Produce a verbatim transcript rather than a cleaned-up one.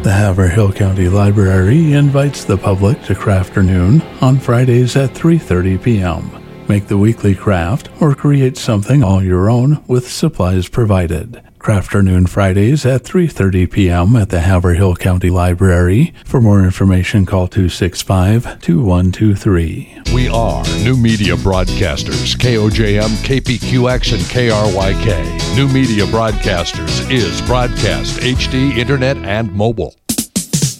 The Haverhill County Library invites the public to Crafternoon on Fridays at three thirty p.m. Make the weekly craft or create something all your own with supplies provided. Crafternoon Fridays at three thirty p.m. at the Haverhill County Library. For more information, call two six five, two one two three. We are New Media Broadcasters, K O J M, K P Q X, and K R Y K. New Media Broadcasters is broadcast, H D, internet, and mobile.